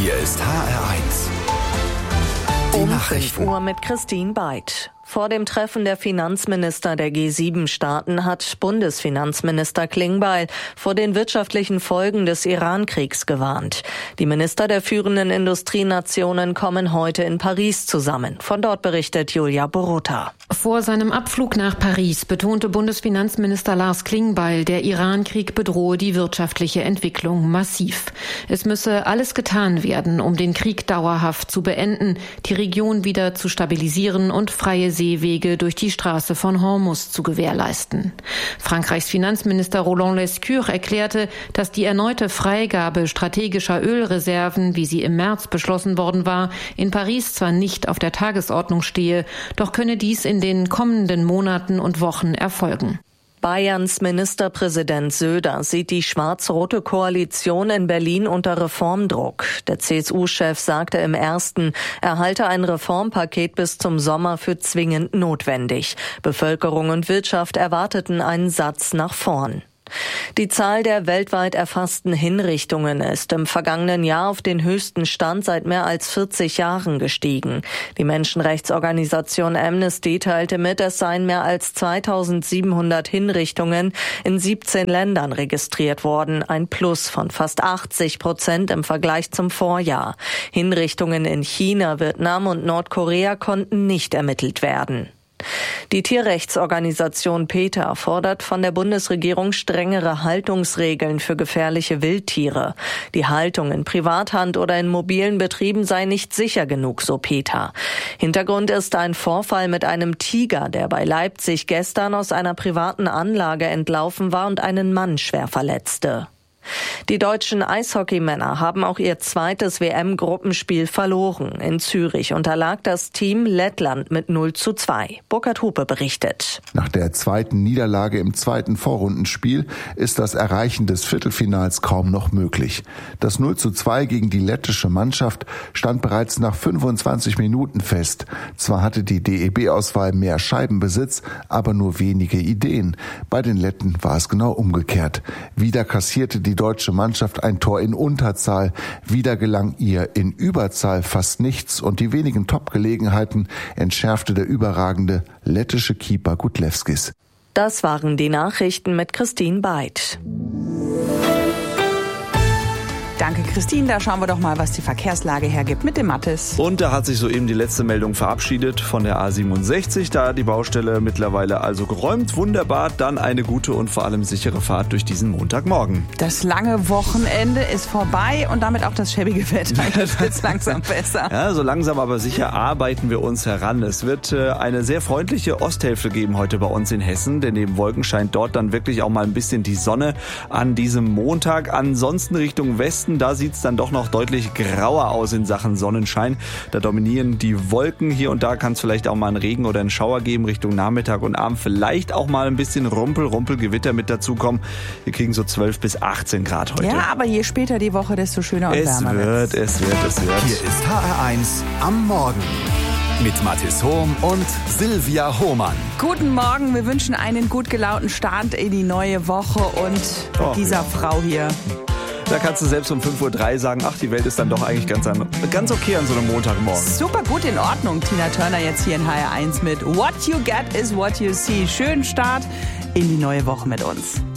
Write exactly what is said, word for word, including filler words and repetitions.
Hier ist H R eins. Die Um Nachrichten. fünf Uhr mit Christine Beid. Vor dem Treffen der Finanzminister der G sieben Staaten hat Bundesfinanzminister Klingbeil vor den wirtschaftlichen Folgen des Iran-Kriegs gewarnt. Die Minister der führenden Industrienationen kommen heute in Paris zusammen. Von dort berichtet Julia Borota. Vor seinem Abflug nach Paris betonte Bundesfinanzminister Lars Klingbeil, der Iran-Krieg bedrohe die wirtschaftliche Entwicklung massiv. Es müsse alles getan werden, um den Krieg dauerhaft zu beenden, die Region wieder zu stabilisieren und freie Seewege durch die Straße von Hormuz zu gewährleisten. Frankreichs Finanzminister Roland Lescure erklärte, dass die erneute Freigabe strategischer Ölreserven, wie sie im März beschlossen worden war, in Paris zwar nicht auf der Tagesordnung stehe, doch könne dies in den kommenden Monaten und Wochen erfolgen. Bayerns Ministerpräsident Söder sieht die schwarz-rote Koalition in Berlin unter Reformdruck. Der C S U-Chef sagte im ersten, er halte ein Reformpaket bis zum Sommer für zwingend notwendig. Bevölkerung und Wirtschaft erwarteten einen Satz nach vorn. Die Zahl der weltweit erfassten Hinrichtungen ist im vergangenen Jahr auf den höchsten Stand seit mehr als vierzig Jahren gestiegen. Die Menschenrechtsorganisation Amnesty teilte mit, es seien mehr als zweitausendsiebenhundert Hinrichtungen in siebzehn Ländern registriert worden, ein Plus von fast achtzig Prozent im Vergleich zum Vorjahr. Hinrichtungen in China, Vietnam und Nordkorea konnten nicht ermittelt werden. Die Tierrechtsorganisation PETA fordert von der Bundesregierung strengere Haltungsregeln für gefährliche Wildtiere. Die Haltung in Privathand oder in mobilen Betrieben sei nicht sicher genug, so PETA. Hintergrund ist ein Vorfall mit einem Tiger, der bei Leipzig gestern aus einer privaten Anlage entlaufen war und einen Mann schwer verletzte. Die deutschen Eishockeymänner haben auch ihr zweites W M-Gruppenspiel verloren. In Zürich unterlag das Team Lettland mit null zu zwei. Burkhard Hupe berichtet. Nach der zweiten Niederlage im zweiten Vorrundenspiel ist das Erreichen des Viertelfinals kaum noch möglich. Das null zu zwei gegen die lettische Mannschaft stand bereits nach fünfundzwanzig Minuten fest. Zwar hatte die D E B-Auswahl mehr Scheibenbesitz, aber nur wenige Ideen. Bei den Letten war es genau umgekehrt. Wieder kassierte die deutsche Mannschaft ein Tor in Unterzahl. Wieder gelang ihr in Überzahl fast nichts und die wenigen Top-Gelegenheiten entschärfte der überragende lettische Keeper Gudlewskis. Das waren die Nachrichten mit Christine Beid. Danke, Christine. Da schauen wir doch mal, was die Verkehrslage hergibt mit dem Mathis. Und da hat sich soeben die letzte Meldung verabschiedet von der A siebenundsechzig. Da die Baustelle mittlerweile also geräumt. Wunderbar. Dann eine gute und vor allem sichere Fahrt durch diesen Montagmorgen. Das lange Wochenende ist vorbei und damit auch das schäbige Wetter. Jetzt wird's langsam besser. Ja, so langsam aber sicher arbeiten wir uns heran. Es wird äh, eine sehr freundliche Osthälfte geben heute bei uns in Hessen. Denn neben Wolken scheint dort dann wirklich auch mal ein bisschen die Sonne an diesem Montag. Ansonsten Richtung Westen. Da sieht es dann doch noch deutlich grauer aus in Sachen Sonnenschein. Da dominieren die Wolken. Hier und da kann es vielleicht auch mal einen Regen oder einen Schauer geben Richtung Nachmittag und Abend. Vielleicht auch mal ein bisschen Rumpel, Rumpelgewitter mit dazukommen. Wir kriegen so zwölf bis achtzehn Grad heute. Ja, aber je später die Woche, desto schöner und es wärmer wird. Es wird, es wird. Hier ist H R eins am Morgen. Mit Mathis Hohm und Silvia Hohmann. Guten Morgen, wir wünschen einen gut gelaunten Start in die neue Woche und Oh, dieser ja. Frau hier. Da kannst du selbst um fünf Uhr drei sagen, ach, die Welt ist dann doch eigentlich ganz, an, ganz okay an so einem Montagmorgen. Super gut in Ordnung, Tina Turner jetzt hier in H R eins mit What You Get is What You See. Schönen Start in die neue Woche mit uns.